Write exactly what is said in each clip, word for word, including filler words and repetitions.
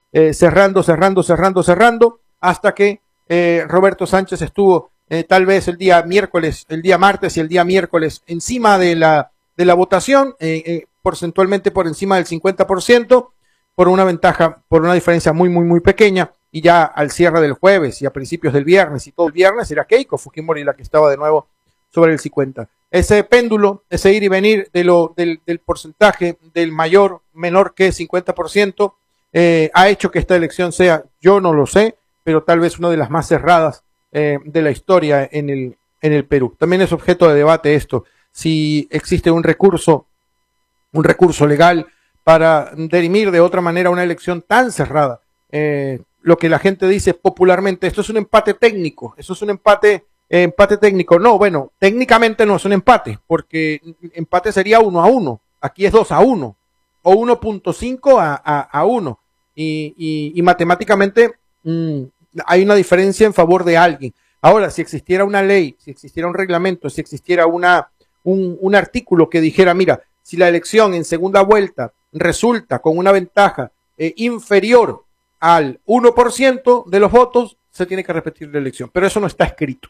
eh, cerrando, cerrando, cerrando, cerrando, hasta que eh, Roberto Sánchez estuvo eh, tal vez el día miércoles, el día martes y el día miércoles encima de la, de la votación, eh, eh, porcentualmente por encima del cincuenta por ciento, por una ventaja, por una diferencia muy, muy, muy pequeña, y ya al cierre del jueves y a principios del viernes y todo el viernes era Keiko Fujimori la que estaba de nuevo sobre el cincuenta. Ese péndulo, ese ir y venir de lo, del, del porcentaje del mayor, menor que cincuenta por ciento, eh, ha hecho que esta elección sea, yo no lo sé, pero tal vez una de las más cerradas eh, de la historia en el, en el Perú. También es objeto de debate esto, si existe un recurso, un recurso legal para dirimir de otra manera una elección tan cerrada. Eh, lo que la gente dice popularmente, esto es un empate técnico, esto es un empate, eh, empate técnico. No, bueno, técnicamente no es un empate, porque empate sería uno a uno, aquí es dos a uno, o uno punto cinco a, a, a uno, y, y, y matemáticamente mmm, hay una diferencia en favor de alguien. Ahora, si existiera una ley, si existiera un reglamento, si existiera una, un, un artículo que dijera, mira, si la elección en segunda vuelta resulta con una ventaja eh, inferior al uno por ciento de los votos, se tiene que repetir la elección. Pero eso no está escrito.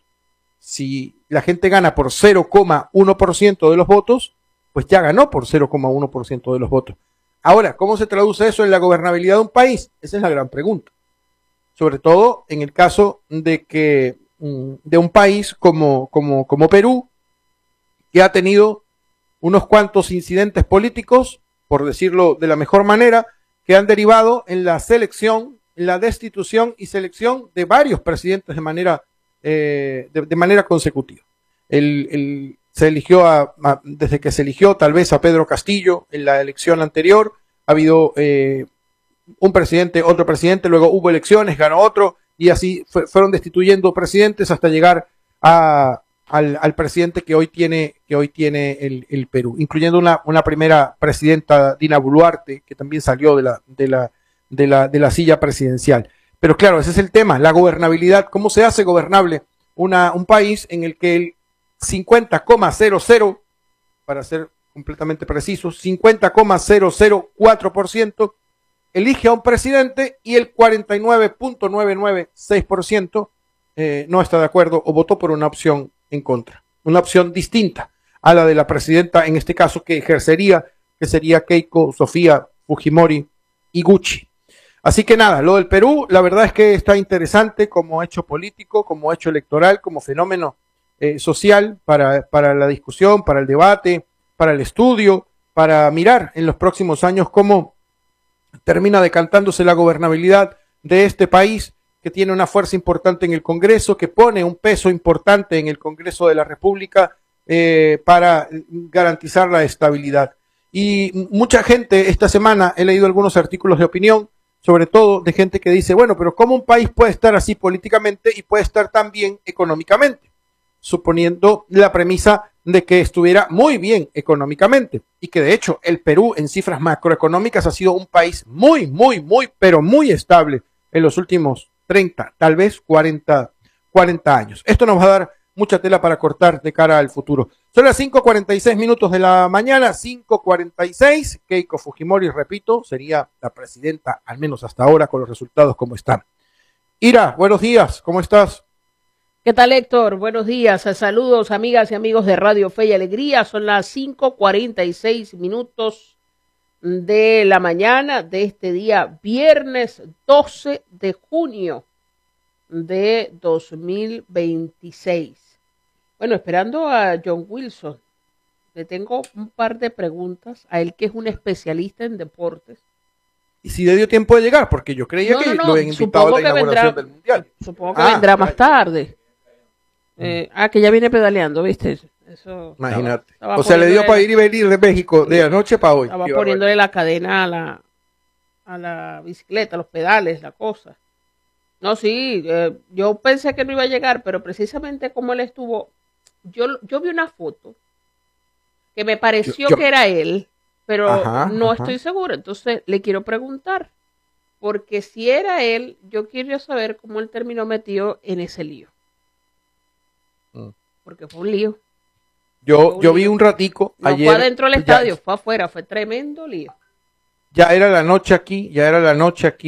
Si la gente gana por cero coma uno por ciento de los votos, pues ya ganó por cero coma uno por ciento de los votos. Ahora, ¿cómo se traduce eso en la gobernabilidad de un país? Esa es la gran pregunta. Sobre todo en el caso de que de un país como, como, como Perú, que ha tenido unos cuantos incidentes políticos, por decirlo de la mejor manera, que han derivado en la selección, en la destitución y selección de varios presidentes de manera, eh, de, de manera consecutiva. El, el, se eligió a, a, desde que se eligió tal vez a Pedro Castillo en la elección anterior, ha habido eh, un presidente, otro presidente, luego hubo elecciones, ganó otro, y así fue, fueron destituyendo presidentes hasta llegar a Al, al presidente que hoy tiene, que hoy tiene el, el Perú, incluyendo una, una primera presidenta, Dina Boluarte, que también salió de la, de la, de la, de la silla presidencial. Pero claro, ese es el tema, la gobernabilidad. ¿Cómo se hace gobernable una, un país en el que el cincuenta coma cero cero, para ser completamente precisos, cincuenta coma cero cero cuatro por ciento elige a un presidente y el cuarenta y nueve punto novecientos noventa y seis por ciento eh, no está de acuerdo o votó por una opción en contra, una opción distinta a la de la presidenta, en este caso que ejercería, que sería Keiko Sofía Fujimori Iguchi. Así que nada, lo del Perú, la verdad es que está interesante como hecho político, como hecho electoral, como fenómeno eh, social para, para la discusión, para el debate, para el estudio, para mirar en los próximos años cómo termina decantándose la gobernabilidad de este país, que tiene una fuerza importante en el Congreso, que pone un peso importante en el Congreso de la República eh, para garantizar la estabilidad. Y mucha gente, esta semana he leído algunos artículos de opinión, sobre todo de gente que dice, bueno, pero ¿cómo un país puede estar así políticamente y puede estar tan bien económicamente? Suponiendo la premisa de que estuviera muy bien económicamente y que de hecho el Perú en cifras macroeconómicas ha sido un país muy, muy, muy, pero muy estable en los últimos treinta, tal vez cuarenta, cuarenta años. Esto nos va a dar mucha tela para cortar de cara al futuro. Son las cinco cuarenta y seis minutos de la mañana, cinco cuarenta y seis. Keiko Fujimori, repito, sería la presidenta, al menos hasta ahora, con los resultados como están. Ira, buenos días, ¿cómo estás? ¿Qué tal, Héctor? Buenos días, saludos amigas y amigos de Radio Fe y Alegría. Son las cinco cuarenta y seis minutos de la mañana de este día, viernes doce de junio de dos mil veintiséis. Bueno, esperando a John Wilson, le tengo un par de preguntas a él, que es un especialista en deportes. ¿Y si le dio tiempo de llegar? Porque yo creía no, que no, no. lo habían invitado a la inauguración vendrá, del Mundial. Supongo que ah, vendrá más tarde. Eh, ah, que ya viene pedaleando, ¿viste? Eso Imagínate. Estaba, estaba o sea, le dio para ir y venir de México de anoche para hoy. Estaba poniéndole la cadena a la, a la bicicleta, los pedales, la cosa. No, sí, eh, yo pensé que no iba a llegar, pero precisamente como él estuvo, yo, yo vi una foto que me pareció yo, yo, que era él, pero ajá, no ajá. estoy segura. Entonces le quiero preguntar, porque si era él, yo quiero saber cómo él terminó metido en ese lío. Porque fue un lío. Yo, fue un yo lío. vi un ratico no ayer. No fue adentro del estadio, ya, fue afuera, fue tremendo lío. Ya era la noche aquí, ya era la noche aquí.